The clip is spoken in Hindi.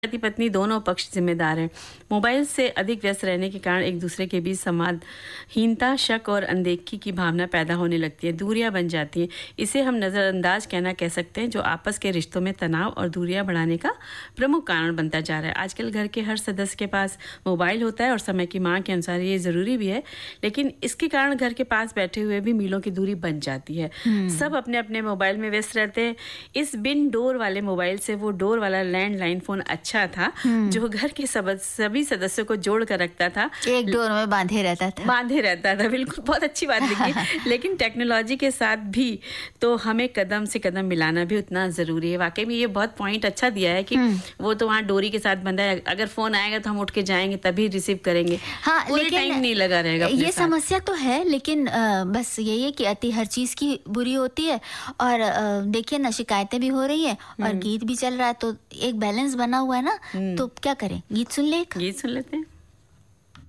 पति पत्नी दोनों पक्ष जिम्मेदार हैं। मोबाइल से अधिक व्यस्त रहने के कारण एक दूसरे के बीच संवादहीनता, शक और अनदेखी की भावना पैदा होने लगती है, दूरियां बन जाती हैं। इसे हम नज़रअंदाज कहना कह सकते हैं, जो आपस के रिश्तों में तनाव और दूरियां बढ़ाने का प्रमुख कारण बनता जा रहा है। आजकल घर के हर सदस्य के पास मोबाइल होता है और समय की मांग के अनुसार ये ज़रूरी भी है, लेकिन इसके कारण घर के पास बैठे हुए भी मीलों की दूरी बन जाती है। सब अपने अपने मोबाइल में व्यस्त रहते हैं। इस बिन डोर वाले मोबाइल से वो डोर वाला लैंडलाइन फ़ोन अच्छा था, जो घर के सभी सदस्यों को जोड़ कर रखता था, एक डोर में बांधे रहता था। बिल्कुल, बहुत अच्छी बात लिखी। लेकिन टेक्नोलॉजी के साथ भी तो हमें कदम से कदम मिलाना भी उतना ज़रूरी है। वाकई में ये बहुत पॉइंट अच्छा दिया है कि वो तो वहाँ डोरी के साथ बंधा है, अगर फ़ोन आएगा तो हम उठ के जाएंगे तभी रिसीव करेंगे। हाँ, पूरे टाइम नहीं लगा रहेगा। ये समस्या तो है, लेकिन बस यही है कि अति हर चीज़ की बुरी होती है। और देखिए ना, शिकायतें भी हो रही है और गीत भी चल रहा है, तो एक बैलेंस बना हुआ है ना। तो क्या करें, गीत सुन लेते हैं।